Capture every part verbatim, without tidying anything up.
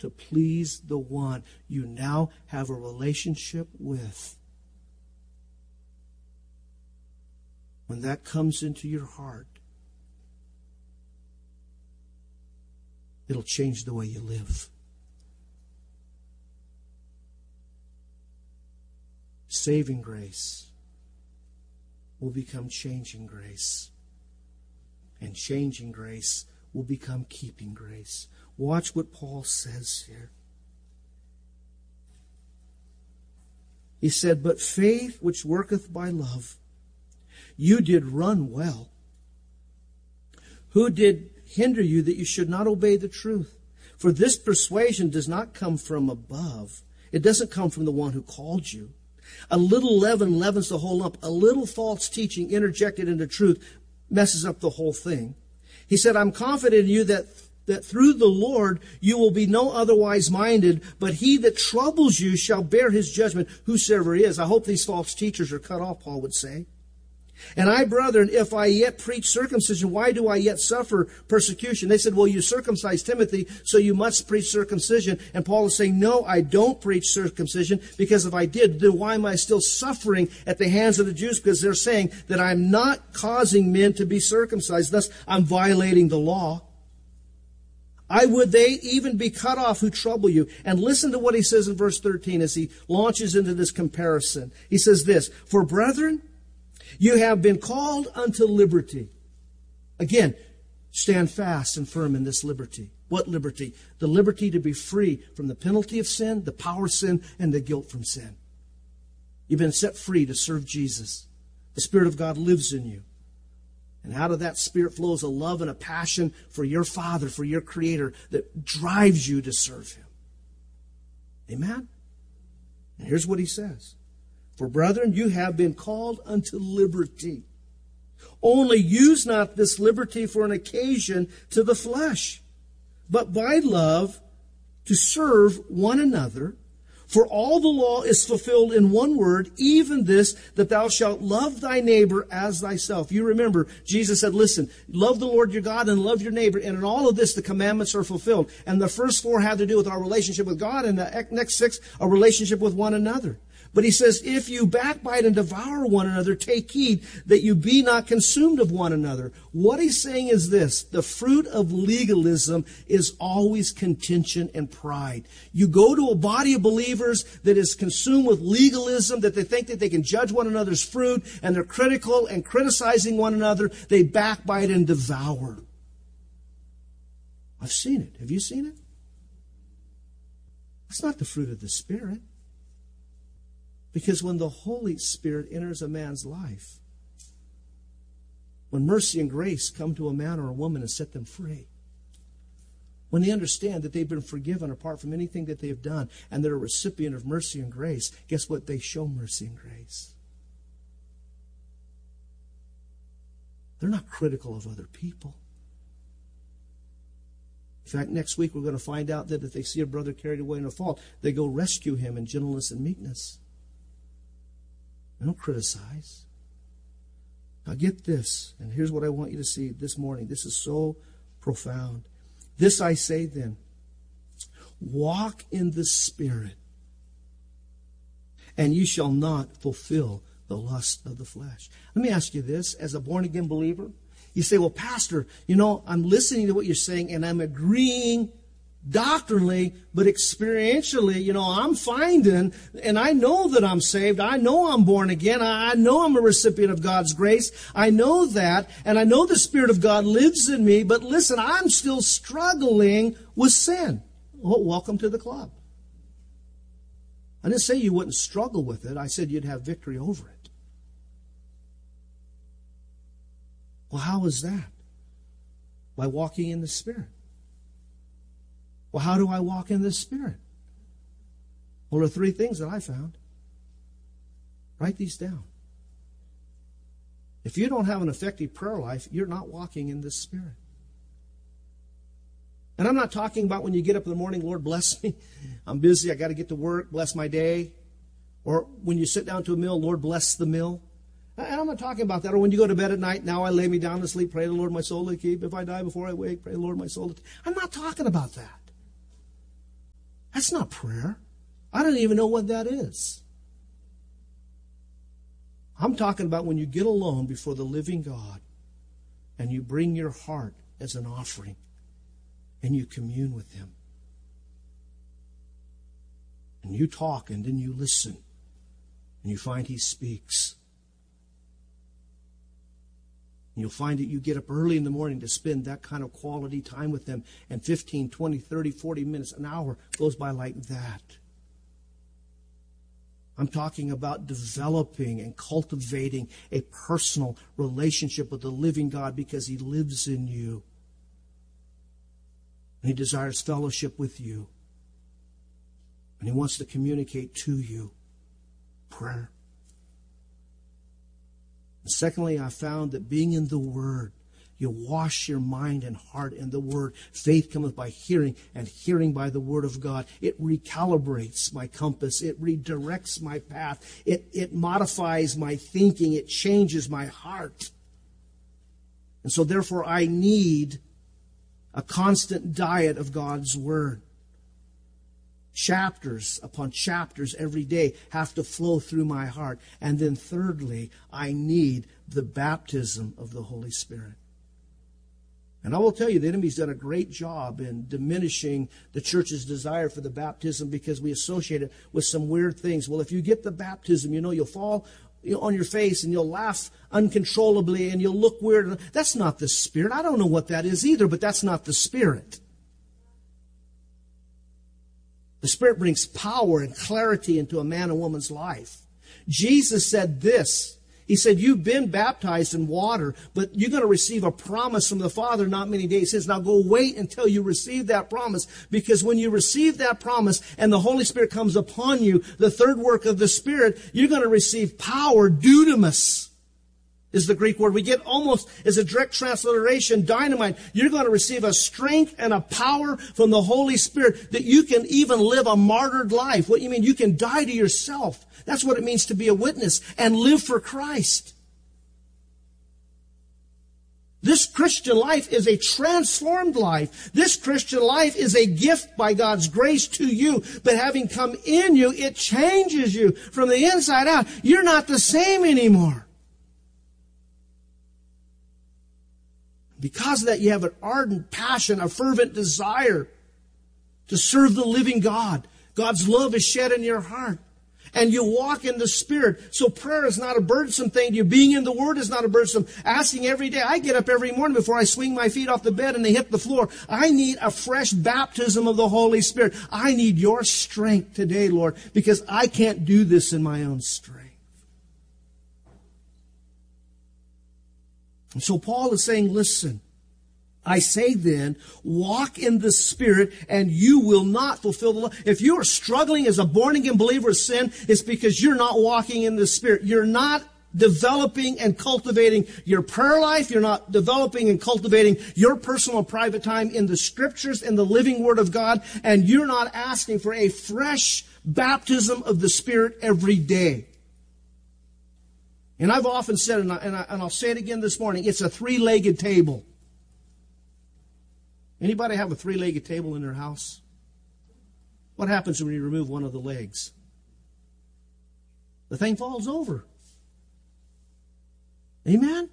to please the one you now have a relationship with. When that comes into your heart, it'll change the way you live. Saving grace will become changing grace. And changing grace will become keeping grace. Watch what Paul says here. He said, but faith which worketh by love, you did run well. Who did hinder you that you should not obey the truth? For this persuasion does not come from above. It doesn't come from the one who called you. A little leaven leavens the whole lump. A little false teaching interjected into truth messes up the whole thing. He said, I'm confident in you that, that through the Lord you will be no otherwise minded, but he that troubles you shall bear his judgment, whosoever he is. I hope these false teachers are cut off, Paul would say. And I, brethren, if I yet preach circumcision, why do I yet suffer persecution? They said, well, you circumcised Timothy, so you must preach circumcision. And Paul is saying, no, I don't preach circumcision, because if I did, then why am I still suffering at the hands of the Jews? Because they're saying that I'm not causing men to be circumcised. Thus, I'm violating the law. I would they even be cut off who trouble you. And listen to what he says in verse thirteen as he launches into this comparison. He says this, for brethren, you have been called unto liberty. Again, stand fast and firm in this liberty. What liberty? The liberty to be free from the penalty of sin, the power of sin, and the guilt from sin. You've been set free to serve Jesus. The Spirit of God lives in you. And out of that Spirit flows a love and a passion for your Father, for your Creator, that drives you to serve Him. Amen? And here's what he says. For brethren, you have been called unto liberty. Only use not this liberty for an occasion to the flesh, but by love to serve one another. For all the law is fulfilled in one word, even this, that thou shalt love thy neighbor as thyself. You remember, Jesus said, listen, love the Lord your God and love your neighbor. And in all of this, the commandments are fulfilled. And the first four have to do with our relationship with God, and the next six, a relationship with one another. But he says, if you backbite and devour one another, take heed that you be not consumed of one another. What he's saying is this: the fruit of legalism is always contention and pride. You go to a body of believers that is consumed with legalism, that they think that they can judge one another's fruit, and they're critical and criticizing one another. They backbite and devour. I've seen it. Have you seen it? It's not the fruit of the Spirit. Because when the Holy Spirit enters a man's life, when mercy and grace come to a man or a woman and set them free, when they understand that they've been forgiven apart from anything that they've done, and they're a recipient of mercy and grace, guess what? They show mercy and grace. They're not critical of other people. In fact, next week we're going to find out that if they see a brother carried away in a fault, they go rescue him in gentleness and meekness. They don't criticize. Now get this, and here's what I want you to see this morning. This is so profound. This I say then, walk in the Spirit, and you shall not fulfill the lust of the flesh. Let me ask you this, as a born-again believer. You say, well, Pastor, you know, I'm listening to what you're saying, and I'm agreeing doctrinally, but experientially, you know, I'm finding, and I know that I'm saved. I know I'm born again. I know I'm a recipient of God's grace. I know that, and I know the Spirit of God lives in me, but listen, I'm still struggling with sin. Well, welcome to the club. I didn't say you wouldn't struggle with it. I said you'd have victory over it. Well, how is that? By walking in the Spirit. Well, how do I walk in the Spirit? Well, there are three things that I found. Write these down. If you don't have an effective prayer life, you're not walking in the Spirit. And I'm not talking about when you get up in the morning, Lord, bless me. I'm busy. I got to get to work. Bless my day. Or when you sit down to a meal, Lord, bless the meal. And I'm not talking about that. Or when you go to bed at night, now I lay me down to sleep. Pray the Lord my soul to keep. If I die before I wake, pray the Lord my soul to keep. I'm not talking about that. That's not prayer. I don't even know what that is. I'm talking about when you get alone before the living God and you bring your heart as an offering and you commune with Him. And you talk and then you listen and you find He speaks. And you'll find that you get up early in the morning to spend that kind of quality time with them, and fifteen, twenty, thirty, forty minutes, an hour goes by like that. I'm talking about developing and cultivating a personal relationship with the living God because He lives in you. And He desires fellowship with you. And He wants to communicate to you. Prayer. And secondly, I found that being in the Word, you wash your mind and heart in the Word. Faith cometh by hearing, and hearing by the Word of God. It recalibrates my compass. It redirects my path. It, it modifies my thinking. It changes my heart. And so therefore I need a constant diet of God's Word. Chapters upon chapters every day have to flow through my heart. And then thirdly, I need the baptism of the Holy Spirit. And I will tell you, the enemy's done a great job in diminishing the church's desire for the baptism because we associate it with some weird things. Well, if you get the baptism, you know, you'll fall on your face and you'll laugh uncontrollably and you'll look weird. That's not the Spirit. I don't know what that is either, but that's not the Spirit. The Spirit brings power and clarity into a man and woman's life. Jesus said this. He said, you've been baptized in water, but you're going to receive a promise from the Father not many days hence. Now go wait until you receive that promise, because when you receive that promise and the Holy Spirit comes upon you, the third work of the Spirit, you're going to receive power. Dunamis is the Greek word. We get almost as a direct transliteration, dynamite. You're going to receive a strength and a power from the Holy Spirit that you can even live a martyred life. What do you mean? You can die to yourself. That's what it means to be a witness and live for Christ. This Christian life is a transformed life. This Christian life is a gift by God's grace to you. But having come in you, it changes you from the inside out. You're not the same anymore. Because of that, you have an ardent passion, a fervent desire to serve the living God. God's love is shed in your heart. And you walk in the Spirit. So prayer is not a burdensome thing to you. Being in the Word is not a burdensome. Asking every day. I get up every morning before I swing my feet off the bed and they hit the floor. I need a fresh baptism of the Holy Spirit. I need your strength today, Lord, because I can't do this in my own strength. And so Paul is saying, listen, I say then, walk in the Spirit and you will not fulfill the law. If you are struggling as a born-again believer of sin, it's because you're not walking in the Spirit. You're not developing and cultivating your prayer life. You're not developing and cultivating your personal private time in the Scriptures and the living Word of God. And you're not asking for a fresh baptism of the Spirit every day. And I've often said, and, I, and, I, and I'll say it again this morning, it's a three-legged table. Anybody have a three-legged table in their house? What happens when you remove one of the legs? The thing falls over. Amen?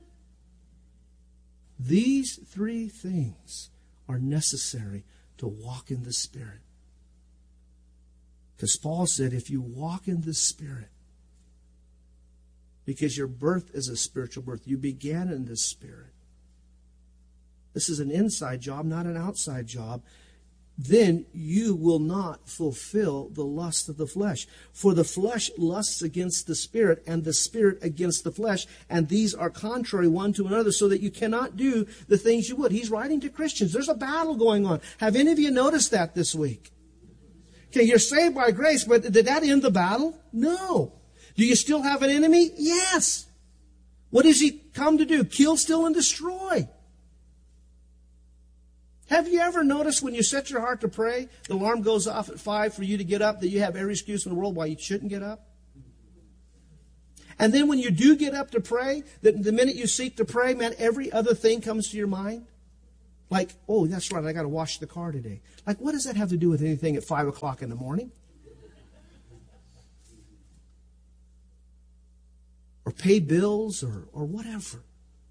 These three things are necessary to walk in the Spirit. Because Paul said, if you walk in the Spirit, because your birth is a spiritual birth, you began in the Spirit. This is an inside job, not an outside job. Then you will not fulfill the lust of the flesh. For the flesh lusts against the Spirit, and the Spirit against the flesh. And these are contrary one to another, so that you cannot do the things you would. He's writing to Christians. There's a battle going on. Have any of you noticed that this week? Okay, you're saved by grace, but did that end the battle? No. Do you still have an enemy? Yes. What does he come to do? Kill, steal, and destroy. Have you ever noticed when you set your heart to pray, the alarm goes off at five for you to get up, that you have every excuse in the world why you shouldn't get up? And then when you do get up to pray, that the minute you seek to pray, man, every other thing comes to your mind? Like, oh, that's right, I got to wash the car today. Like, what does that have to do with anything at five o'clock in the morning? Or pay bills or, or whatever.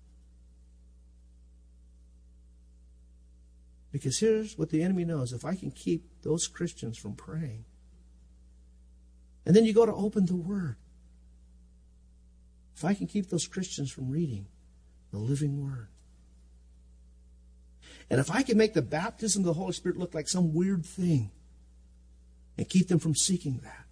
Because here's what the enemy knows. If I can keep those Christians from praying, and then you go to open the Word. If I can keep those Christians from reading the living Word. And if I can make the baptism of the Holy Spirit look like some weird thing and keep them from seeking that,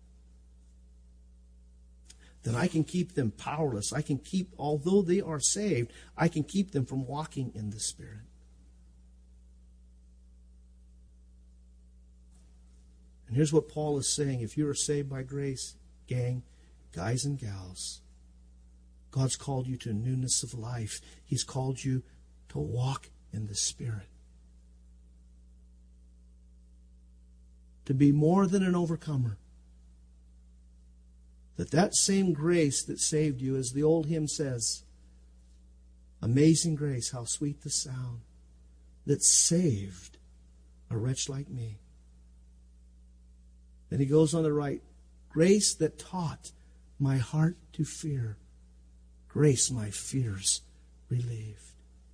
then I can keep them powerless. I can keep, although they are saved, I can keep them from walking in the Spirit. And here's what Paul is saying. If you are saved by grace, gang, guys and gals, God's called you to newness of life. He's called you to walk in the Spirit. To be more than an overcomer. That that same grace that saved you, as the old hymn says, amazing grace, how sweet the sound that saved a wretch like me. Then he goes on to write, grace that taught my heart to fear, grace my fears relieved.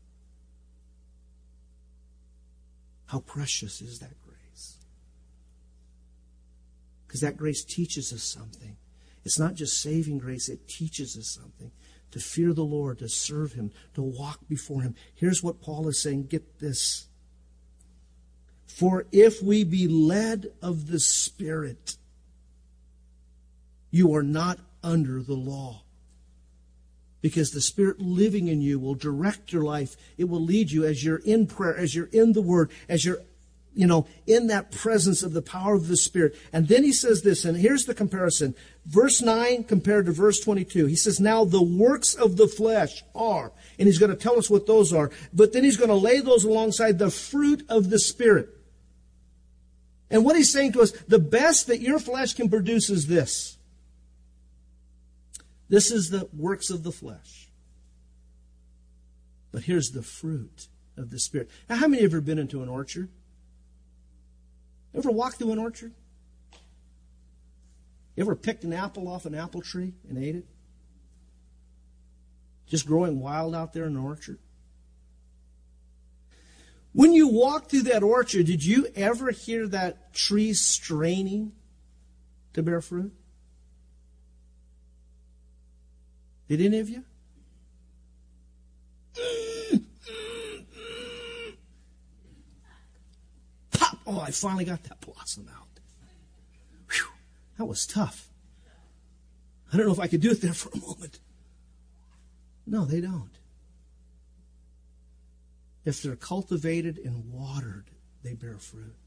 How precious is that grace? Because that grace teaches us something. It's not just saving grace, it teaches us something. To fear the Lord, to serve Him, to walk before Him. Here's what Paul is saying, get this. For if we be led of the Spirit, you are not under the law. Because the Spirit living in you will direct your life. It will lead you as you're in prayer, as you're in the Word, as you're, you know, in that presence of the power of the Spirit. And then he says this, and here's the comparison. Verse nine compared to verse twenty-two. He says, now the works of the flesh are, and he's going to tell us what those are, but then he's going to lay those alongside the fruit of the Spirit. And what he's saying to us, the best that your flesh can produce is this. This is the works of the flesh. But here's the fruit of the Spirit. Now, how many of you have ever been into an orchard? Ever walked through an orchard? You ever picked an apple off an apple tree and ate it? Just growing wild out there in an orchard? When you walked through that orchard, did you ever hear that tree straining to bear fruit? Did any of you? Pop! Oh, I finally got that blossom out. Whew, that was tough. I don't know if I could do it there for a moment. No, they don't. If they're cultivated and watered, they bear fruit.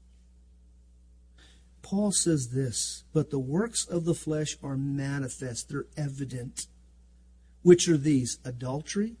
Paul says this, but the works of the flesh are manifest, they're evident. Which are these? Adultery,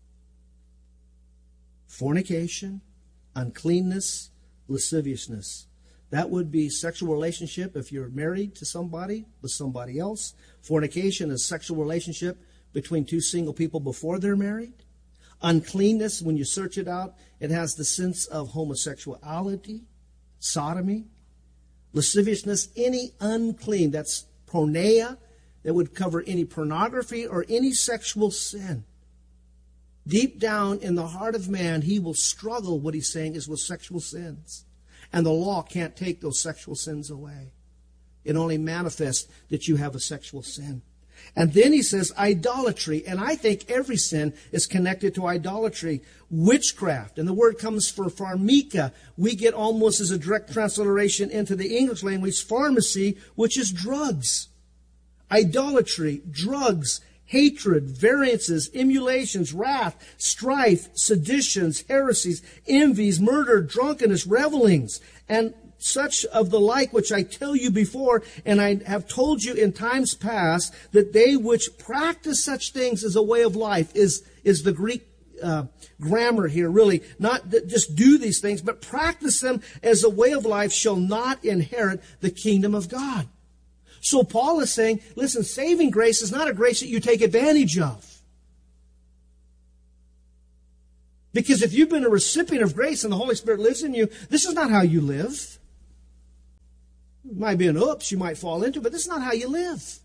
fornication, uncleanness, lasciviousness. That would be sexual relationship if you're married to somebody with somebody else. Fornication is sexual relationship between two single people before they're married. Uncleanness, when you search it out, it has the sense of homosexuality, sodomy. Lasciviousness, any unclean, that's porneia, that would cover any pornography or any sexual sin. Deep down in the heart of man, he will struggle, what he's saying is with sexual sins. And the law can't take those sexual sins away. It only manifests that you have a sexual sin. And then he says idolatry. And I think every sin is connected to idolatry. Witchcraft. And the word comes for pharmika. We get almost as a direct transliteration into the English language, pharmacy, which is drugs. Idolatry, drugs, hatred, variances, emulations, wrath, strife, seditions, heresies, envies, murder, drunkenness, revelings, and such of the like which I tell you before, and I have told you in times past, that they which practice such things as a way of life, is, is the Greek uh, grammar here, really. Not that just do these things, but practice them as a way of life, shall not inherit the kingdom of God. So Paul is saying, listen, saving grace is not a grace that you take advantage of. Because if you've been a recipient of grace and the Holy Spirit lives in you, this is not how you live. It might be an oops you might fall into, but this is not how you live.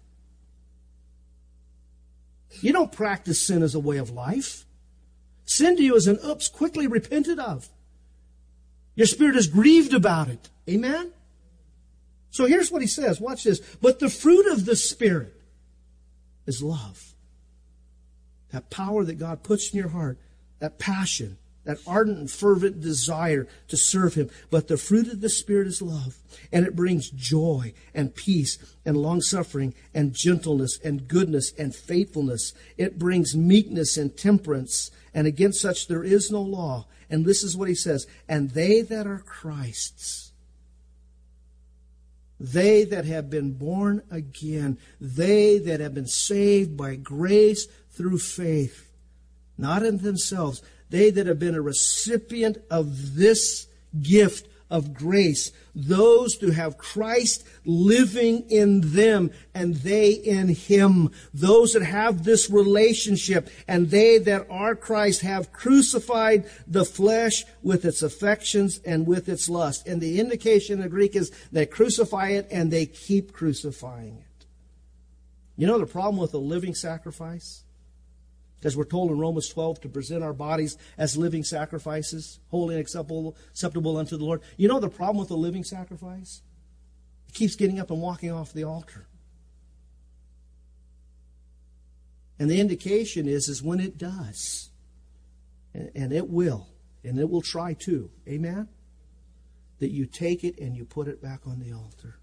You don't practice sin as a way of life. Sin to you is an oops quickly repented of. Your spirit is grieved about it. Amen? So here's what he says. Watch this. But the fruit of the Spirit is love. That power that God puts in your heart, that passion, that ardent and fervent desire to serve Him. But the fruit of the Spirit is love. And it brings joy and peace and long-suffering and gentleness and goodness and faithfulness. It brings meekness and temperance. And against such there is no law. And this is what he says. And they that are Christ's, they that have been born again, they that have been saved by grace through faith, not in themselves, they that have been a recipient of this gift of grace, those who have Christ living in them and they in Him, those that have this relationship, and they that are Christ have crucified the flesh with its affections and with its lust. And the indication in the Greek is they crucify it and they keep crucifying it. You know the problem with a living sacrifice? Because we're told in Romans twelve to present our bodies as living sacrifices, holy and acceptable, acceptable unto the Lord. You know the problem with a living sacrifice? It keeps getting up and walking off the altar. And the indication is, is when it does, and, and it will, and it will try to, amen? That you take it and you put it back on the altar.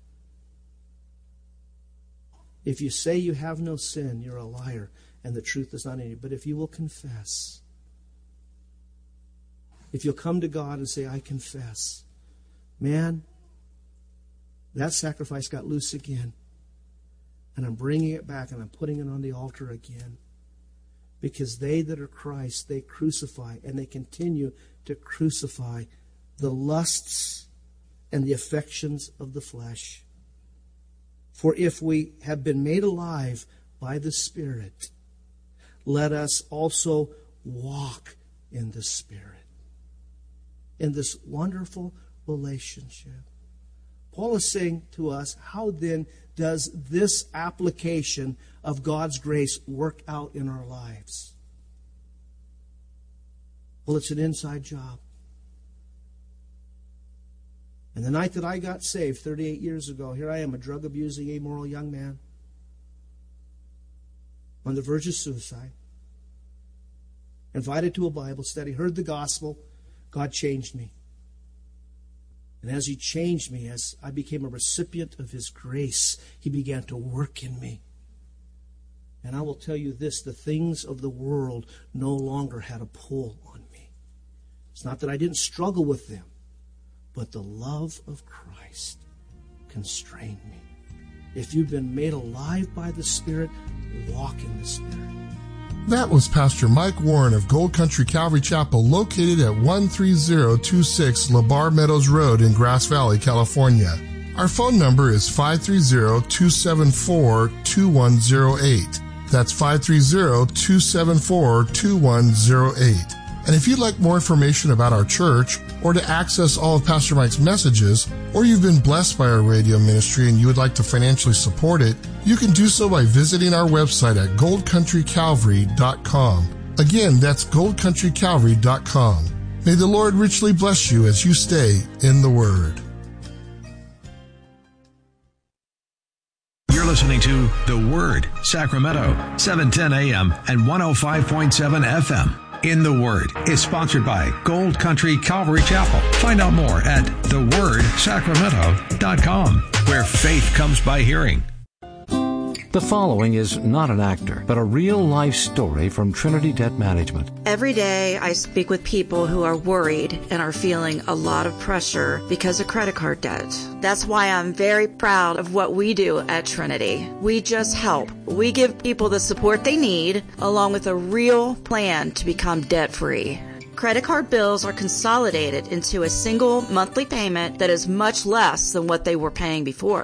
If you say you have no sin, you're a liar. And the truth is not in you. But if you will confess, if you'll come to God and say, I confess, man, that sacrifice got loose again. And I'm bringing it back and I'm putting it on the altar again. Because they that are Christ, they crucify and they continue to crucify the lusts and the affections of the flesh. For if we have been made alive by the Spirit, let us also walk in the Spirit, in this wonderful relationship. Paul is saying to us, how then does this application of God's grace work out in our lives? Well, it's an inside job. And the night that I got saved, thirty-eight years ago, here I am, a drug-abusing, amoral young man, on the verge of suicide, invited to a Bible study, heard the gospel. God changed me. And as He changed me, as I became a recipient of His grace, He began to work in me. And I will tell you this, the things of the world no longer had a pull on me. It's not that I didn't struggle with them, but the love of Christ constrained me. If you've been made alive by the Spirit, walk in the Spirit. That was Pastor Mike Warren of Gold Country Calvary Chapel, located at one three zero two six LaBar Meadows Road in Grass Valley, California. Our phone number is five three zero, two seven four, two one zero eight. That's five three zero, two seven four, two one zero eight. And if you'd like more information about our church, or to access all of Pastor Mike's messages, or you've been blessed by our radio ministry and you would like to financially support it, you can do so by visiting our website at gold country calvary dot com. Again, that's gold country calvary dot com. May the Lord richly bless you as you stay in the Word. You're listening to The Word, Sacramento, seven ten a.m. and one oh five point seven F M. In the Word is sponsored by Gold Country Calvary Chapel. Find out more at the word sacramento dot com, where faith comes by hearing. The following is not an actor, but a real-life story from Trinity Debt Management. Every day I speak with people who are worried and are feeling a lot of pressure because of credit card debt. That's why I'm very proud of what we do at Trinity. We just help. We give people the support they need, along with a real plan to become debt-free. Credit card bills are consolidated into a single monthly payment that is much less than what they were paying before.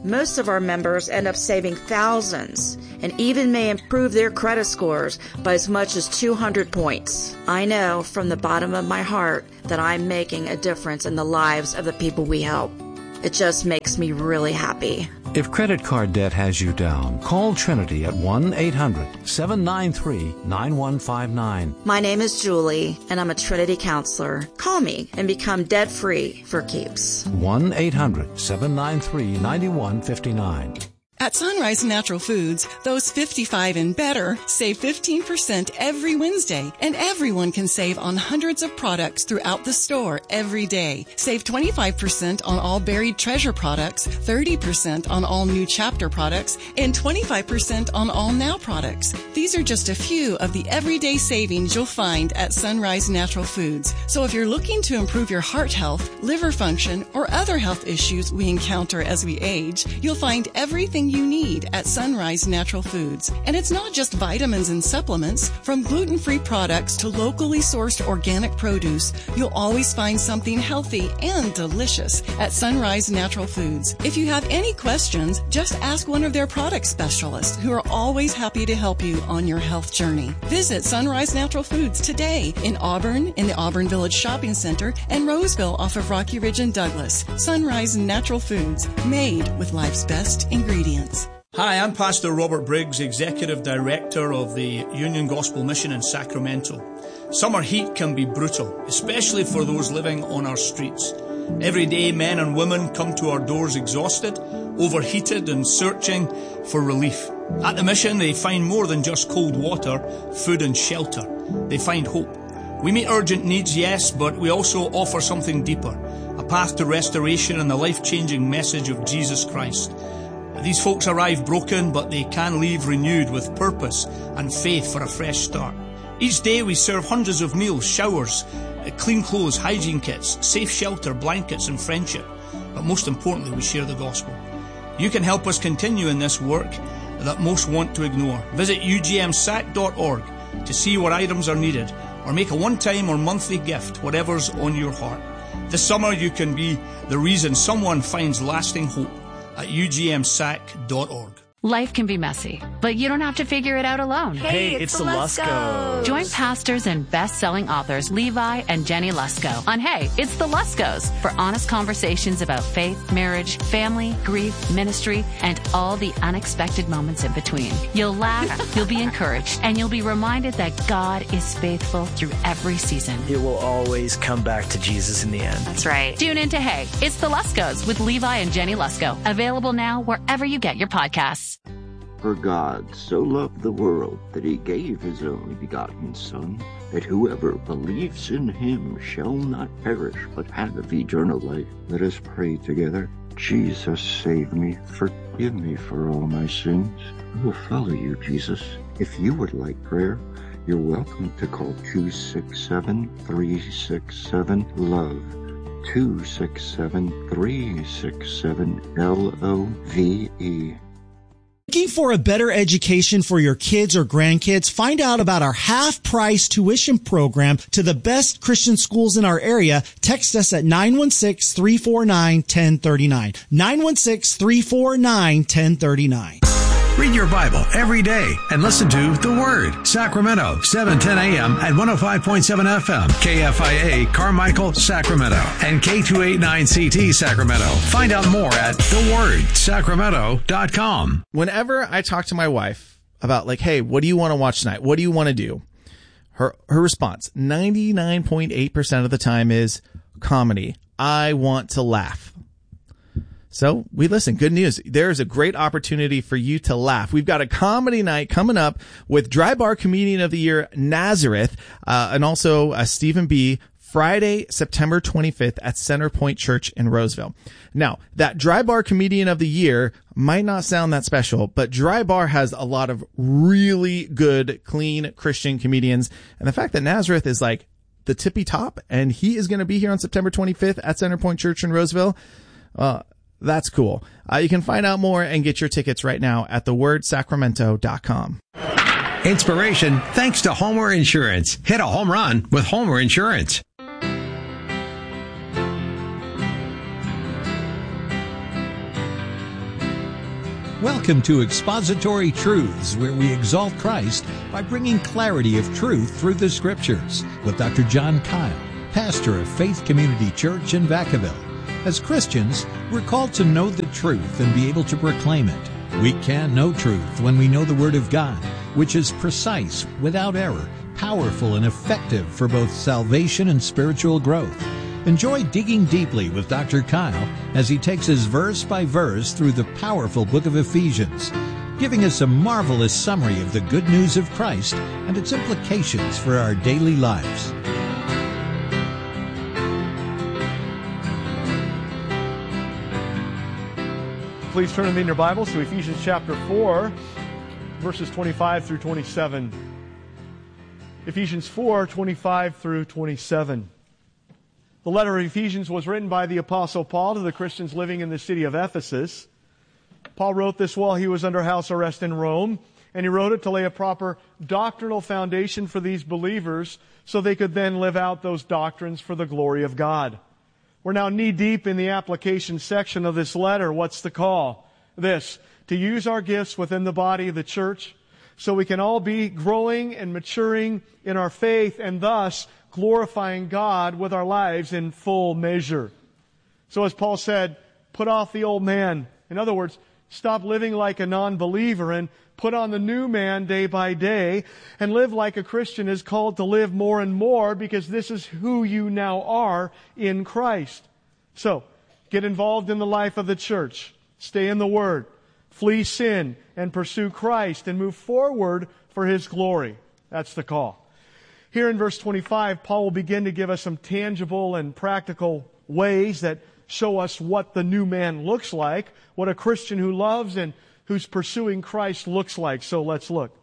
Most of our members end up saving thousands and even may improve their credit scores by as much as two hundred points. I know from the bottom of my heart that I'm making a difference in the lives of the people we help. It just makes me really happy. If credit card debt has you down, call Trinity at one eight hundred seven nine three nine one five nine. My name is Julie, and I'm a Trinity counselor. Call me and become debt-free for keeps. one eight hundred seven nine three nine one five nine. At Sunrise Natural Foods, those fifty-five and better save fifteen percent every Wednesday, and everyone can save on hundreds of products throughout the store every day. Save twenty-five percent on all Buried Treasure products, thirty percent on all New Chapter products, and twenty-five percent on all Now products. These are just a few of the everyday savings you'll find at Sunrise Natural Foods. So if you're looking to improve your heart health, liver function, or other health issues we encounter as we age, you'll find everything you need at Sunrise Natural Foods. And it's not just vitamins and supplements. From gluten-free products to locally sourced organic produce, you'll always find something healthy and delicious at Sunrise Natural Foods. If you have any questions, just ask one of their product specialists who are always happy to help you on your health journey. Visit Sunrise Natural Foods today in Auburn, in the Auburn Village Shopping Center, and Roseville off of Rocky Ridge and Douglas. Sunrise Natural Foods, made with life's best ingredients. Hi, I'm Pastor Robert Briggs, Executive Director of the Union Gospel Mission in Sacramento. Summer heat can be brutal, especially for those living on our streets. Every day, men and women come to our doors exhausted, overheated, and searching for relief. At the mission, they find more than just cold water, food, and shelter. They find hope. We meet urgent needs, yes, but we also offer something deeper, a path to restoration and the life-changing message of Jesus Christ. These folks arrive broken, but they can leave renewed with purpose and faith for a fresh start. Each day we serve hundreds of meals, showers, clean clothes, hygiene kits, safe shelter, blankets, and friendship. But most importantly, we share the gospel. You can help us continue in this work that most want to ignore. Visit U G M S A C dot org to see what items are needed, or make a one-time or monthly gift, whatever's on your heart. This summer you can be the reason someone finds lasting hope at U G M S A C dot org. Life can be messy, but you don't have to figure it out alone. Hey, it's, it's the Luskos. Join pastors and best-selling authors Levi and Jenny Lusko on Hey, It's the Luskos for honest conversations about faith, marriage, family, grief, ministry, and all the unexpected moments in between. You'll laugh, you'll be encouraged, and you'll be reminded that God is faithful through every season. It will always come back to Jesus in the end. That's right. Tune in to Hey, It's the Luskos with Levi and Jenny Lusko. Available now wherever you get your podcasts. For God so loved the world that he gave his only begotten Son, that whoever believes in him shall not perish, but have eternal life. Let us pray together. Jesus, save me. Forgive me for all my sins. I will follow you, Jesus. If you would like prayer, you're welcome to call two six seven, three six seven, LOVE. two six seven, three six seven, L O V E. Looking for a better education for your kids or grandkids? Find out about our half-price tuition program to the best Christian schools in our area. Text us at nine one six, three four nine, one zero three nine. nine one six, three four nine, one zero three nine. Read your Bible every day and listen to The Word. Sacramento, seven ten a.m. at one oh five point seven F M. K F I A, Carmichael, Sacramento. And K two eighty-nine C T, Sacramento. Find out more at the word sacramento dot com. Whenever I talk to my wife about, like, hey, what do you want to watch tonight? What do you want to do? Her, her response, ninety-nine point eight percent of the time is comedy. I want to laugh. So we listen. Good news. There's a great opportunity for you to laugh. We've got a comedy night coming up with Dry Bar Comedian of the Year, Nazareth, uh, and also uh, Stephen B. Friday, September twenty-fifth at Center Point Church in Roseville. Now, that Dry Bar Comedian of the Year might not sound that special, but Dry Bar has a lot of really good, clean Christian comedians. And the fact that Nazareth is like the tippy top, and he is going to be here on September twenty-fifth at Center Point Church in Roseville, uh, that's cool. Uh, you can find out more and get your tickets right now at the word sacramento dot com. Inspiration thanks to Homer Insurance. Hit a home run with Homer Insurance. Welcome to Expository Truths, where we exalt Christ by bringing clarity of truth through the Scriptures, with Doctor John Kyle, pastor of Faith Community Church in Vacaville. As Christians, we're called to know the truth and be able to proclaim it. We can know truth when we know the Word of God, which is precise, without error, powerful, and effective for both salvation and spiritual growth. Enjoy digging deeply with Doctor Kyle as he takes us verse by verse through the powerful book of Ephesians, giving us a marvelous summary of the good news of Christ and its implications for our daily lives. Please turn them in your Bibles to Ephesians chapter four, verses twenty-five through twenty-seven. Ephesians four, twenty-five through twenty-seven. The letter of Ephesians was written by the Apostle Paul to the Christians living in the city of Ephesus. Paul wrote this while he was under house arrest in Rome, and he wrote it to lay a proper doctrinal foundation for these believers so they could then live out those doctrines for the glory of God. We're now knee-deep in the application section of this letter. What's the call? This, to use our gifts within the body of the church so we can all be growing and maturing in our faith and thus glorifying God with our lives in full measure. So as Paul said, put off the old man. In other words, stop living like a non-believer and put on the new man day by day and live like a Christian is called to live more and more, because this is who you now are in Christ. So, get involved in the life of the church. Stay in the Word. Flee sin and pursue Christ and move forward for His glory. That's the call. Here in verse twenty-five, Paul will begin to give us some tangible and practical ways that show us what the new man looks like, what a Christian who loves and who's pursuing Christ looks like. So let's look.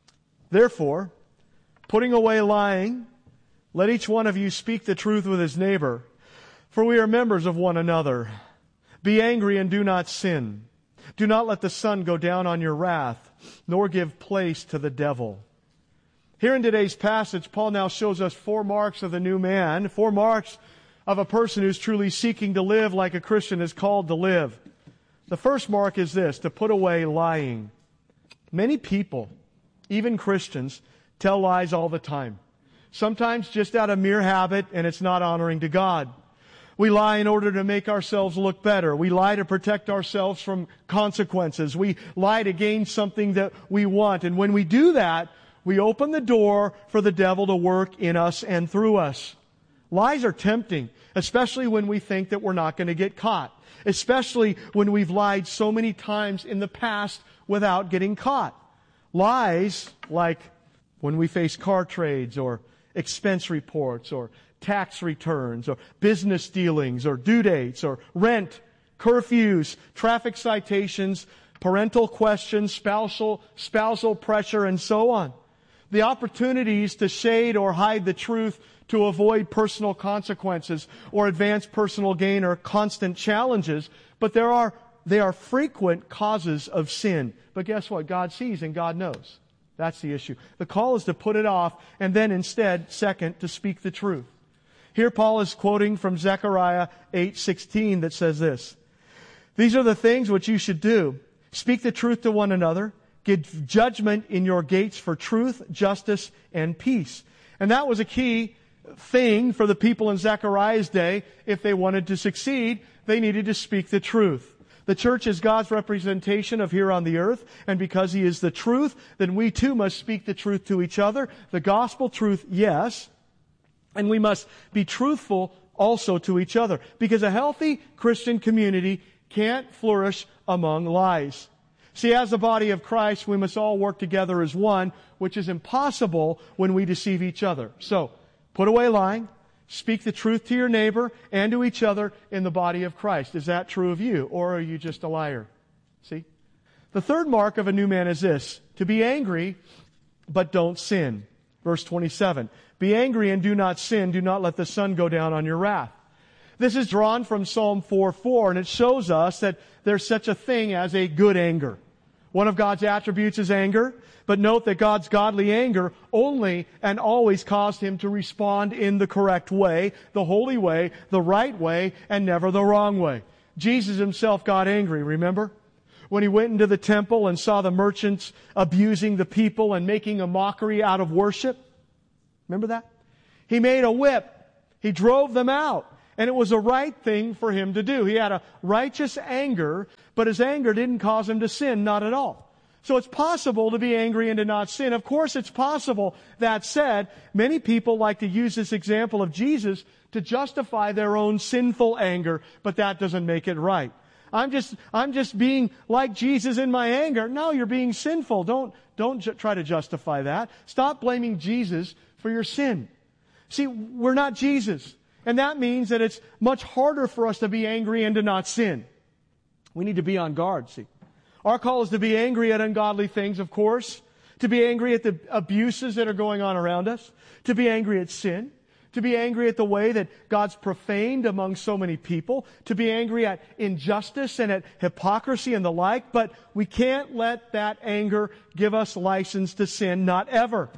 Therefore, putting away lying, let each one of you speak the truth with his neighbor, for we are members of one another. Be angry and do not sin. Do not let the sun go down on your wrath, nor give place to the devil. Here in today's passage, Paul now shows us four marks of the new man, four marks of a person who's truly seeking to live like a Christian is called to live. The first mark is this, to put away lying. Many people, even Christians, tell lies all the time. Sometimes just out of mere habit, and it's not honoring to God. We lie in order to make ourselves look better. We lie to protect ourselves from consequences. We lie to gain something that we want. And when we do that, we open the door for the devil to work in us and through us. Lies are tempting, especially when we think that we're not going to get caught. Especially when we've lied so many times in the past without getting caught. Lies like when we face car trades or expense reports or tax returns or business dealings or due dates or rent, curfews, traffic citations, parental questions, spousal, spousal pressure, and so on. The opportunities to shade or hide the truth to avoid personal consequences or advance personal gain are constant challenges, but there are they are frequent causes of sin. But guess what? God sees and God knows. That's the issue. The call is to put it off and then instead, second, to speak the truth. Here Paul is quoting from Zechariah eight sixteen that says this, "These are the things which you should do. Speak the truth to one another. Give judgment in your gates for truth, justice, and peace." And that was a key thing for the people in Zechariah's day. If they wanted to succeed, they needed to speak the truth. The church is God's representation of here on the earth, and because He is the truth, then we too must speak the truth to each other. The gospel truth, yes, and we must be truthful also to each other, because a healthy Christian community can't flourish among lies. See, as the body of Christ, we must all work together as one, which is impossible when we deceive each other. So, put away lying, speak the truth to your neighbor and to each other in the body of Christ. Is that true of you, or are you just a liar? See? The third mark of a new man is this, to be angry, but don't sin. Verse twenty-seven, be angry and do not sin. Do not let the sun go down on your wrath. This is drawn from Psalm four four, and it shows us that there's such a thing as a good anger. One of God's attributes is anger, but note that God's godly anger only and always caused Him to respond in the correct way, the holy way, the right way, and never the wrong way. Jesus Himself got angry, remember? when he went into the temple and saw the merchants abusing the people and making a mockery out of worship. Remember that? He made a whip. He drove them out. And it was a right thing for him to do. He had a righteous anger, but his anger didn't cause him to sin, not at all. So it's possible to be angry and to not sin. Of course it's possible. That said, many people like to use this example of Jesus to justify their own sinful anger, but that doesn't make it right. I'm just, I'm just being like Jesus in my anger. No, you're being sinful. Don't, don't ju- try to justify that. Stop blaming Jesus for your sin. See, we're not Jesus. And that means that it's much harder for us to be angry and to not sin. We need to be on guard, see. Our call is to be angry at ungodly things, of course. To be angry at the abuses that are going on around us. To be angry at sin. To be angry at the way that God's profaned among so many people. To be angry at injustice and at hypocrisy and the like. But we can't let that anger give us license to sin, not ever.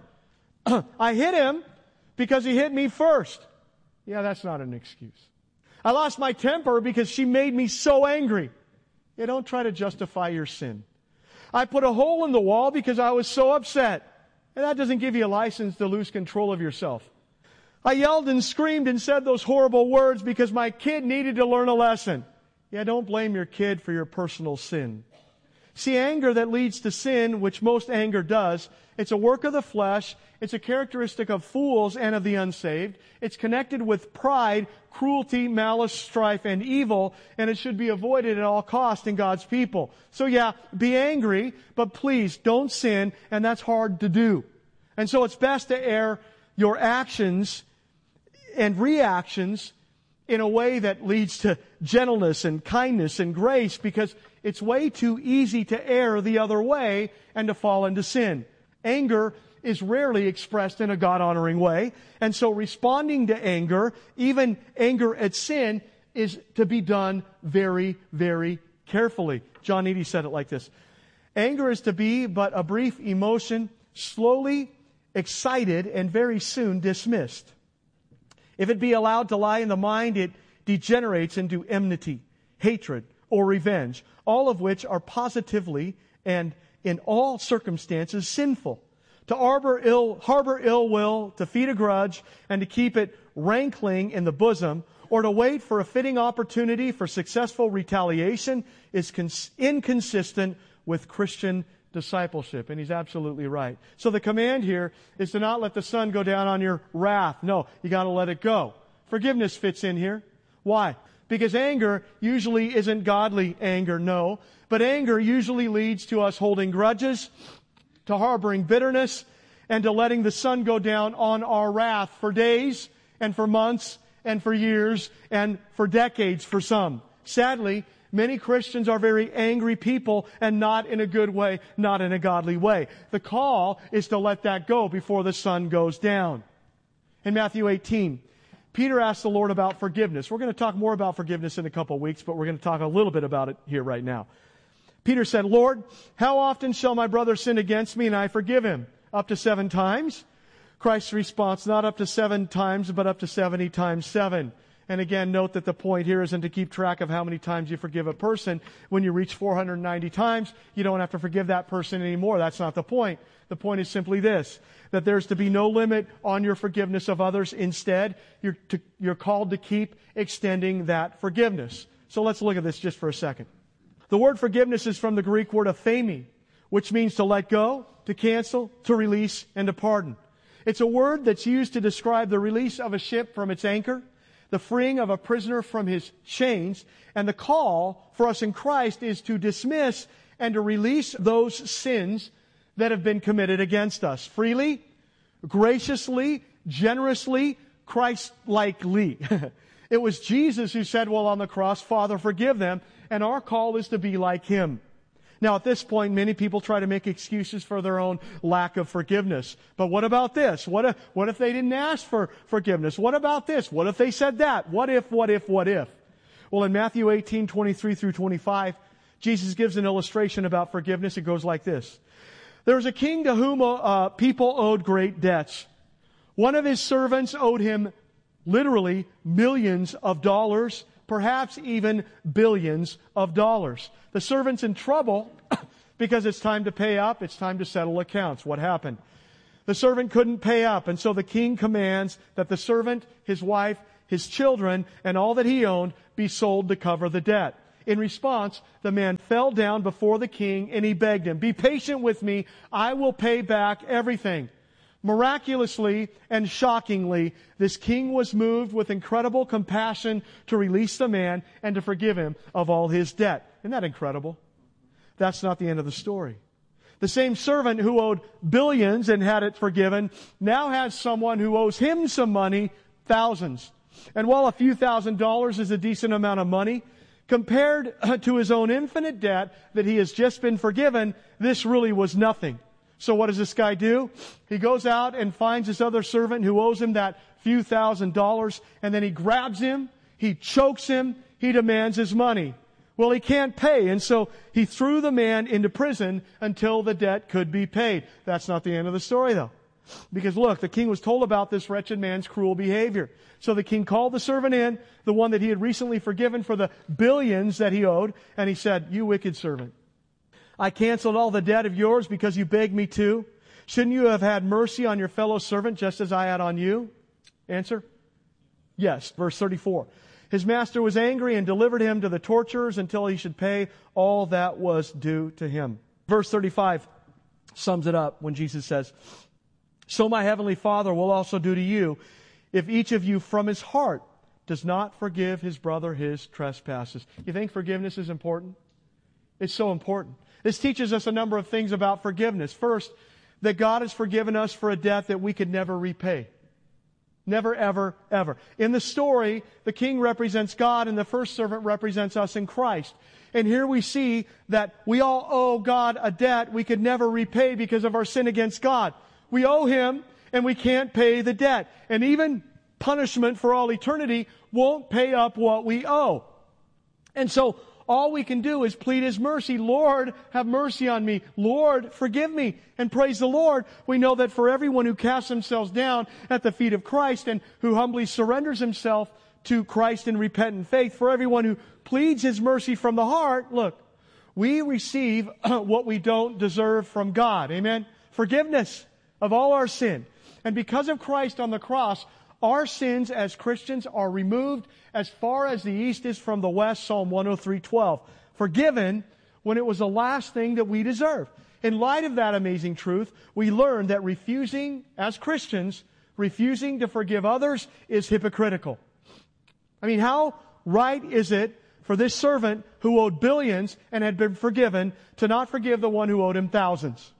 I hit him because he hit me first. Yeah, that's not an excuse. I lost my temper because she made me so angry. Yeah, don't try to justify your sin. I put a hole in the wall because I was so upset. And that doesn't give you a license to lose control of yourself. I yelled and screamed and said those horrible words because my kid needed to learn a lesson. Yeah, don't blame your kid for your personal sin. See, anger that leads to sin, which most anger does, it's a work of the flesh. It's a characteristic of fools and of the unsaved. It's connected with pride, cruelty, malice, strife, and evil, and it should be avoided at all costs in God's people. So yeah, be angry, but please don't sin, and that's hard to do. And so it's best to air your actions and reactions in a way that leads to gentleness and kindness and grace, because it's way too easy to err the other way and to fall into sin. Anger is rarely expressed in a God-honoring way. And so responding to anger, even anger at sin, is to be done very, very carefully. John Eady said it like this. Anger is to be but a brief emotion, slowly excited and very soon dismissed. If it be allowed to lie in the mind, it degenerates into enmity, hatred, or revenge, all of which are positively and in all circumstances sinful. To harbor ill, harbor ill will, to feed a grudge, and to keep it rankling in the bosom, or to wait for a fitting opportunity for successful retaliation is cons- inconsistent with Christian discipleship. And he's absolutely right. So the command here is to not let the sun go down on your wrath. No, you got to let it go. Forgiveness fits in here. Why? Because anger usually isn't godly anger, no. But anger usually leads to us holding grudges, to harboring bitterness, and to letting the sun go down on our wrath for days and for months and for years and for decades for some. Sadly, many Christians are very angry people, and not in a good way, not in a godly way. The call is to let that go before the sun goes down. In Matthew eighteen, Peter asked the Lord about forgiveness. We're going to talk more about forgiveness in a couple of weeks, but we're going to talk a little bit about it here right now. Peter said, Lord, how often shall my brother sin against me and I forgive him? Up to seven times? Christ's response, not up to seven times, but up to seventy times seven. And again, note that the point here isn't to keep track of how many times you forgive a person. When you reach four hundred ninety times, you don't have to forgive that person anymore. That's not the point. The point is simply this, that there's to be no limit on your forgiveness of others. Instead, you're, to, you're called to keep extending that forgiveness. So let's look at this just for a second. The word forgiveness is from the Greek word aphemi, which means to let go, to cancel, to release, and to pardon. It's a word that's used to describe the release of a ship from its anchor, the freeing of a prisoner from his chains, and the call for us in Christ is to dismiss and to release those sins that have been committed against us freely, graciously, generously, Christ-likely. It was Jesus who said, well, on the cross, Father, forgive them, and our call is to be like Him. Now, at this point, many people try to make excuses for their own lack of forgiveness. But what about this? What if, what if they didn't ask for forgiveness? What about this? What if they said that? What if, what if, what if? Well, in Matthew eighteen, twenty-three through twenty-five, Jesus gives an illustration about forgiveness. It goes like this. There was a king to whom uh, people owed great debts. One of his servants owed him literally millions of dollars, perhaps even billions of dollars. The servant's in trouble because it's time to pay up, it's time to settle accounts. What happened? The servant couldn't pay up, and so the king commands that the servant, his wife, his children, and all that he owned be sold to cover the debt. In response, the man fell down before the king and he begged him, "Be patient with me, I will pay back everything." Miraculously and shockingly, this king was moved with incredible compassion to release the man and to forgive him of all his debt. Isn't that incredible? That's not the end of the story. The same servant who owed billions and had it forgiven now has someone who owes him some money, thousands. And while a few thousand dollars is a decent amount of money, compared to his own infinite debt that he has just been forgiven, this really was nothing. So what does this guy do? He goes out and finds this other servant who owes him that few thousand dollars, and then he grabs him, he chokes him, he demands his money. Well, he can't pay, and so he threw the man into prison until the debt could be paid. That's not the end of the story, though. Because look, the king was told about this wretched man's cruel behavior. So the king called the servant in, the one that he had recently forgiven for the billions that he owed, and he said, "You wicked servant, I canceled all the debt of yours because you begged me to. Shouldn't you have had mercy on your fellow servant just as I had on you?" Answer? Yes. Verse thirty-four. His master was angry and delivered him to the torturers until he should pay all that was due to him. Verse thirty-five sums it up when Jesus says, "So my heavenly Father will also do to you if each of you from his heart does not forgive his brother his trespasses." You think forgiveness is important? It's so important. This teaches us a number of things about forgiveness. First, that God has forgiven us for a debt that we could never repay. Never, ever, ever. In the story, the king represents God and the first servant represents us in Christ. And here we see that we all owe God a debt we could never repay because of our sin against God. We owe Him and we can't pay the debt. And even punishment for all eternity won't pay up what we owe. And so all we can do is plead His mercy. "Lord, have mercy on me. Lord, forgive me." And praise the Lord, we know that for everyone who casts themselves down at the feet of Christ and who humbly surrenders himself to Christ in repentant faith, for everyone who pleads His mercy from the heart, look, we receive what we don't deserve from God. Amen? Forgiveness of all our sin. And because of Christ on the cross, our sins as Christians are removed as far as the east is from the west, Psalm one oh three twelve. Forgiven when it was the last thing that we deserved. In light of that amazing truth, we learn that refusing, as Christians, refusing to forgive others is hypocritical. I mean, how right is it for this servant who owed billions and had been forgiven to not forgive the one who owed him thousands?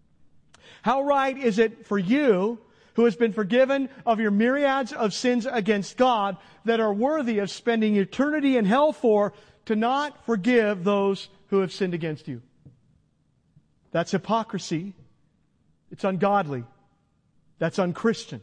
How right is it for you, who has been forgiven of your myriads of sins against God that are worthy of spending eternity in hell for, to not forgive those who have sinned against you? That's hypocrisy. It's ungodly. That's unchristian.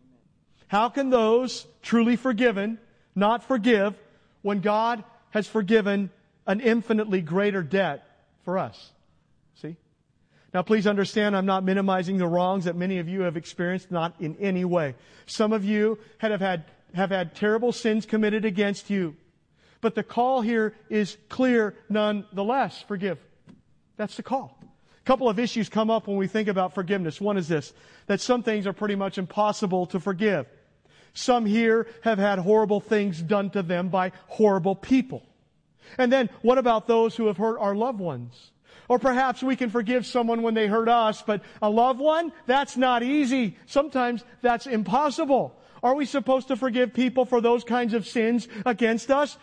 How can those truly forgiven not forgive when God has forgiven an infinitely greater debt for us? See? Now please understand, I'm not minimizing the wrongs that many of you have experienced, not in any way. Some of you have had, have had terrible sins committed against you. But the call here is clear nonetheless. Forgive. That's the call. A couple of issues come up when we think about forgiveness. One is this, that some things are pretty much impossible to forgive. Some here have had horrible things done to them by horrible people. And then what about those who have hurt our loved ones? Or perhaps we can forgive someone when they hurt us, but a loved one? That's not easy. Sometimes that's impossible. Are we supposed to forgive people for those kinds of sins against us?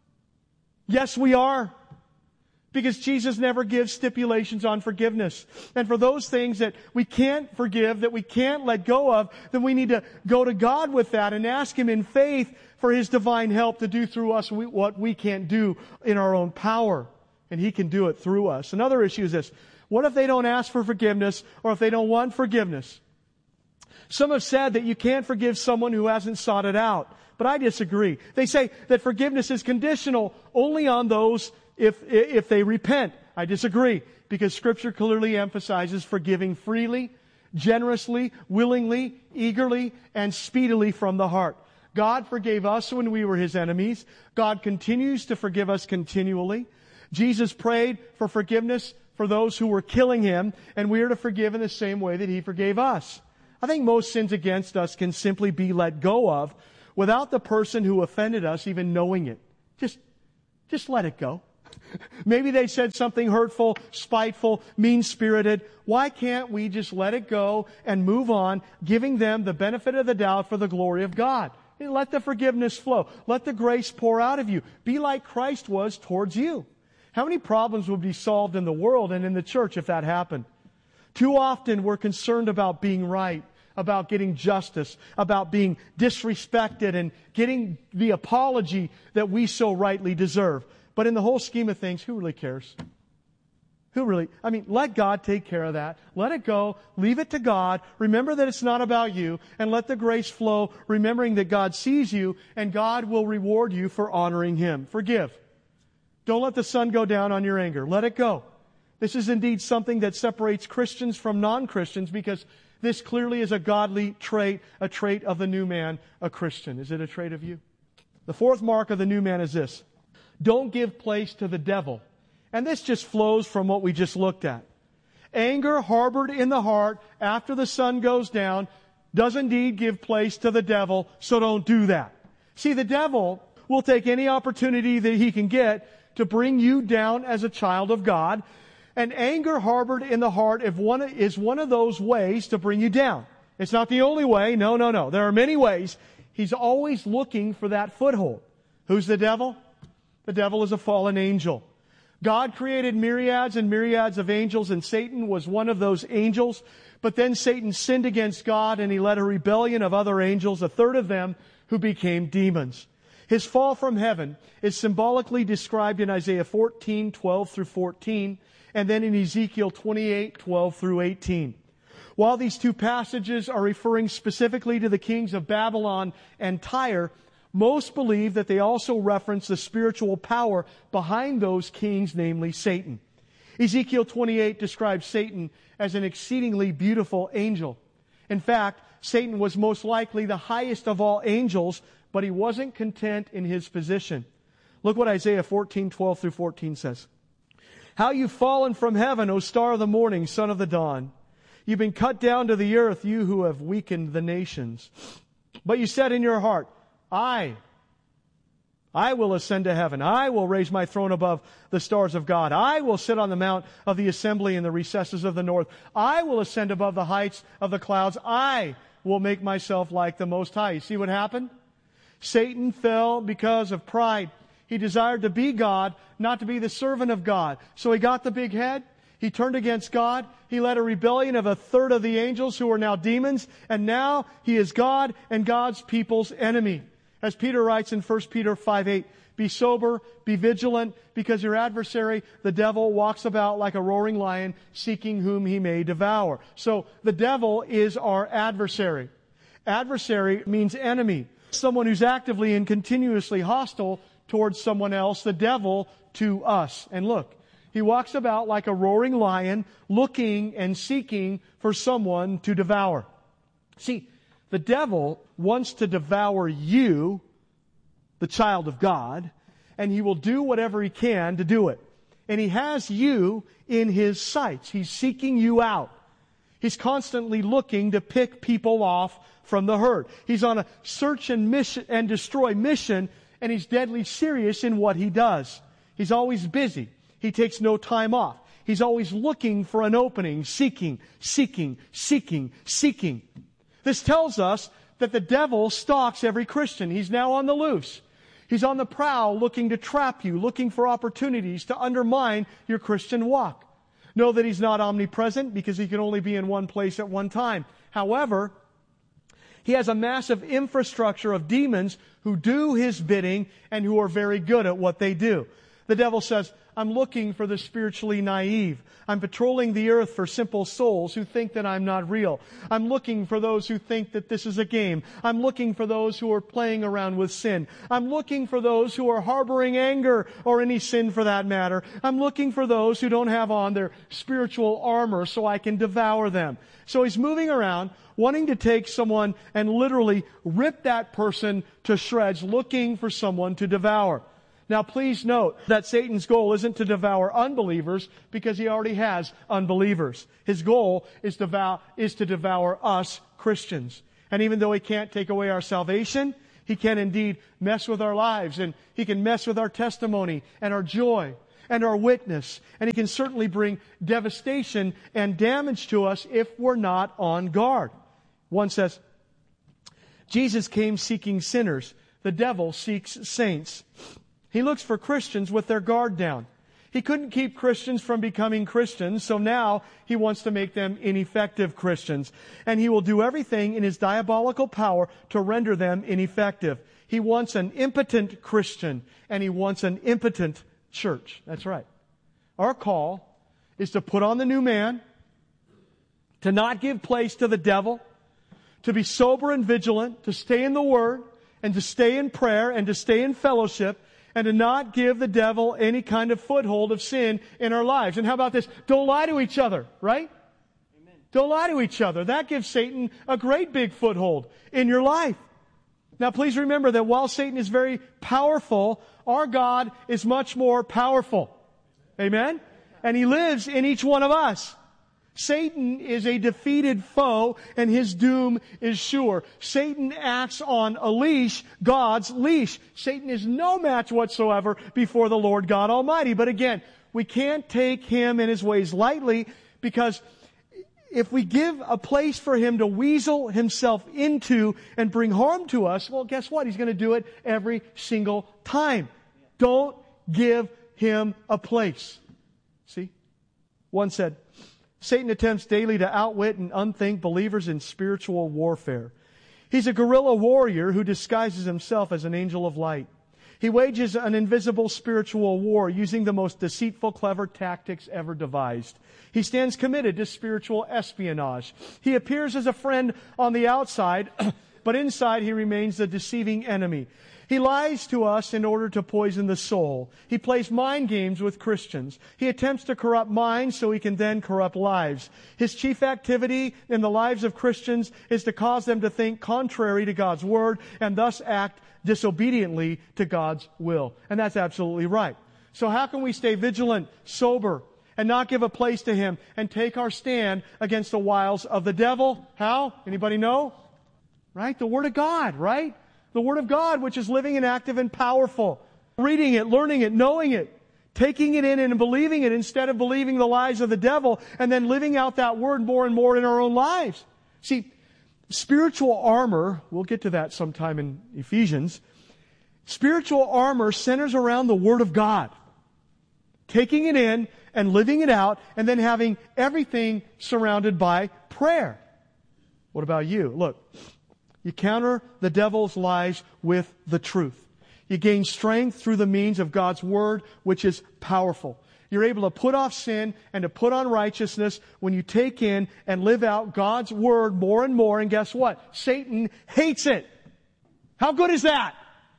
Yes, we are. Because Jesus never gives stipulations on forgiveness. And for those things that we can't forgive, that we can't let go of, then we need to go to God with that and ask Him in faith for His divine help to do through us what we can't do in our own power. And He can do it through us. Another issue is this. What if they don't ask for forgiveness, or if they don't want forgiveness? Some have said that you can't forgive someone who hasn't sought it out. But I disagree. They say that forgiveness is conditional only on those if, if they repent. I disagree, because Scripture clearly emphasizes forgiving freely, generously, willingly, eagerly, and speedily from the heart. God forgave us when we were His enemies. God continues to forgive us continually. Jesus prayed for forgiveness for those who were killing Him, and we are to forgive in the same way that He forgave us. I think most sins against us can simply be let go of without the person who offended us even knowing it. Just, just let it go. Maybe they said something hurtful, spiteful, mean-spirited. Why can't we just let it go and move on, giving them the benefit of the doubt for the glory of God? Let the forgiveness flow. Let the grace pour out of you. Be like Christ was towards you. How many problems would be solved in the world and in the church if that happened? Too often we're concerned about being right, about getting justice, about being disrespected and getting the apology that we so rightly deserve. But in the whole scheme of things, who really cares? Who really? I mean, let God take care of that. Let it go. Leave it to God. Remember that it's not about you. And let the grace flow, remembering that God sees you and God will reward you for honoring Him. Forgive. Don't let the sun go down on your anger. Let it go. This is indeed something that separates Christians from non-Christians, because this clearly is a godly trait, a trait of the new man, a Christian. Is it a trait of you? The fourth mark of the new man is this: don't give place to the devil. And this just flows from what we just looked at. Anger harbored in the heart after the sun goes down does indeed give place to the devil, so don't do that. See, the devil will take any opportunity that he can get to bring you down as a child of God. And anger harbored in the heart is one of those ways to bring you down. It's not the only way. No, no, no. There are many ways. He's always looking for that foothold. Who's the devil? The devil is a fallen angel. God created myriads and myriads of angels, and Satan was one of those angels. But then Satan sinned against God, and he led a rebellion of other angels, a third of them who became demons. His fall from heaven is symbolically described in Isaiah fourteen, twelve through fourteen, and then in Ezekiel twenty-eight, twelve through eighteen. While these two passages are referring specifically to the kings of Babylon and Tyre, most believe that they also reference the spiritual power behind those kings, namely Satan. Ezekiel twenty-eight describes Satan as an exceedingly beautiful angel. In fact, Satan was most likely the highest of all angels, but he wasn't content in his position. Look what Isaiah fourteen, twelve through fourteen says. How you've fallen from heaven, O star of the morning, son of the dawn. You've been cut down to the earth, you who have weakened the nations. But you said in your heart, I, I will ascend to heaven. I will raise my throne above the stars of God. I will sit on the mount of the assembly in the recesses of the north. I will ascend above the heights of the clouds. I will make myself like the Most High. You see what happened? Satan fell because of pride. He desired to be God, not to be the servant of God. So he got the big head. He turned against God. He led a rebellion of a third of the angels who are now demons. And now he is God and God's people's enemy. As Peter writes in First Peter five eight, be sober, be vigilant, because your adversary, the devil, walks about like a roaring lion, seeking whom he may devour. So the devil is our adversary. Adversary means enemy. Someone who's actively and continuously hostile towards someone else, the devil to us. And look, he walks about like a roaring lion, looking and seeking for someone to devour. See, the devil wants to devour you, the child of God, and he will do whatever he can to do it. And he has you in his sights. He's seeking you out. He's constantly looking to pick people off from the herd. He's on a search and mission and destroy mission, and he's deadly serious in what he does. He's always busy. He takes no time off. He's always looking for an opening, seeking, seeking, seeking, seeking. This tells us that the devil stalks every Christian. He's now on the loose. He's on the prowl looking to trap you, looking for opportunities to undermine your Christian walk. Know that he's not omnipresent because he can only be in one place at one time. However, he has a massive infrastructure of demons who do his bidding and who are very good at what they do. The devil says, I'm looking for the spiritually naive. I'm patrolling the earth for simple souls who think that I'm not real. I'm looking for those who think that this is a game. I'm looking for those who are playing around with sin. I'm looking for those who are harboring anger or any sin for that matter. I'm looking for those who don't have on their spiritual armor so I can devour them. So he's moving around, wanting to take someone and literally rip that person to shreds, looking for someone to devour. Now, please note that Satan's goal isn't to devour unbelievers because he already has unbelievers. His goal is to devour, is to devour us Christians. And even though he can't take away our salvation, he can indeed mess with our lives, and he can mess with our testimony and our joy and our witness. And he can certainly bring devastation and damage to us if we're not on guard. One says, Jesus came seeking sinners. The devil seeks saints. He looks for Christians with their guard down. He couldn't keep Christians from becoming Christians, so now he wants to make them ineffective Christians. And he will do everything in his diabolical power to render them ineffective. He wants an impotent Christian, and he wants an impotent church. That's right. Our call is to put on the new man, to not give place to the devil, to be sober and vigilant, to stay in the Word, and to stay in prayer, and to stay in fellowship, and to not give the devil any kind of foothold of sin in our lives. And how about this? Don't lie to each other, right? Amen. Don't lie to each other. That gives Satan a great big foothold in your life. Now please remember that while Satan is very powerful, our God is much more powerful. Amen? And he lives in each one of us. Satan is a defeated foe, and his doom is sure. Satan acts on a leash, God's leash. Satan is no match whatsoever before the Lord God Almighty. But again, we can't take him and his ways lightly, because if we give a place for him to weasel himself into and bring harm to us, well, guess what? He's going to do it every single time. Don't give him a place. See? One said, Satan attempts daily to outwit and unthink believers in spiritual warfare. He's a guerrilla warrior who disguises himself as an angel of light. He wages an invisible spiritual war using the most deceitful, clever tactics ever devised. He stands committed to spiritual espionage. He appears as a friend on the outside, but inside he remains the deceiving enemy. He lies to us in order to poison the soul. He plays mind games with Christians. He attempts to corrupt minds so he can then corrupt lives. His chief activity in the lives of Christians is to cause them to think contrary to God's Word and thus act disobediently to God's will. And that's absolutely right. So how can we stay vigilant, sober, and not give a place to him and take our stand against the wiles of the devil? How? Anybody know? Right? The Word of God, right? The Word of God, which is living and active and powerful. Reading it, learning it, knowing it, taking it in and believing it instead of believing the lies of the devil, and then living out that Word more and more in our own lives. See, spiritual armor, we'll get to that sometime in Ephesians. Spiritual armor centers around the Word of God. Taking it in and living it out, and then having everything surrounded by prayer. What about you? Look. You counter the devil's lies with the truth. You gain strength through the means of God's Word, which is powerful. You're able to put off sin and to put on righteousness when you take in and live out God's Word more and more. And guess what? Satan hates it. How good is that?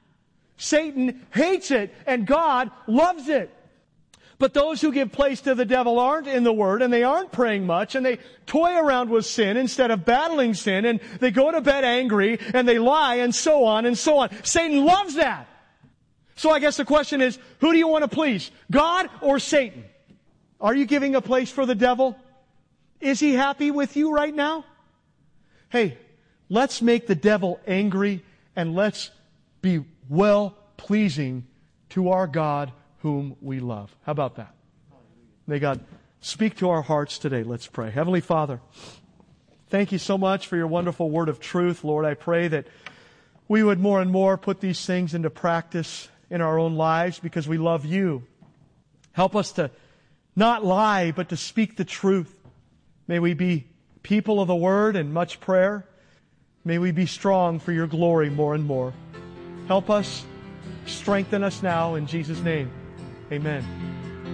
Satan hates it, and God loves it. But those who give place to the devil aren't in the Word, and they aren't praying much, and they toy around with sin instead of battling sin, and they go to bed angry, and they lie, and so on and so on. Satan loves that. So I guess the question is, who do you want to please? God or Satan? Are you giving a place for the devil? Is he happy with you right now? Hey, let's make the devil angry, and let's be well-pleasing to our God whom we love. How about that? May God speak to our hearts today. Let's pray. Heavenly Father, thank you so much for your wonderful word of truth. Lord, I pray that we would more and more put these things into practice in our own lives because we love you. Help us to not lie, but to speak the truth. May we be people of the Word and much prayer. May we be strong for your glory more and more. Help us, strengthen us now in Jesus' name. Amen.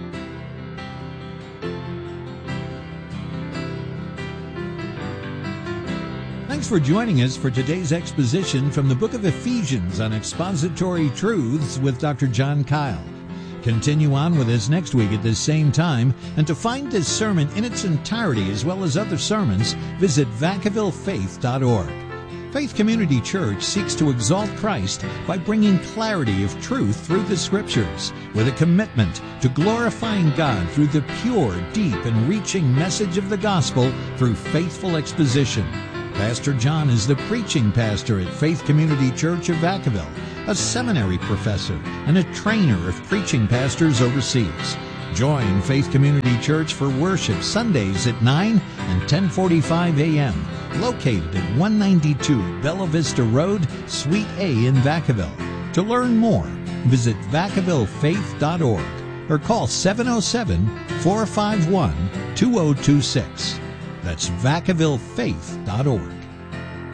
Thanks for joining us for today's exposition from the book of Ephesians on expository truths with Doctor John Kyle. Continue on with us next week at this same time, and to find this sermon in its entirety as well as other sermons, visit vacaville faith dot org. Faith Community Church seeks to exalt Christ by bringing clarity of truth through the Scriptures, with a commitment to glorifying God through the pure, deep, and reaching message of the gospel through faithful exposition. Pastor John is the preaching pastor at Faith Community Church of Vacaville, a seminary professor, and a trainer of preaching pastors overseas. Join Faith Community Church for worship Sundays at nine and ten forty-five a.m., located at one ninety-two Bella Vista Road, Suite A in Vacaville. To learn more, visit vacaville faith dot org or call seven oh seven, four five one, two oh two six. That's vacaville faith dot org.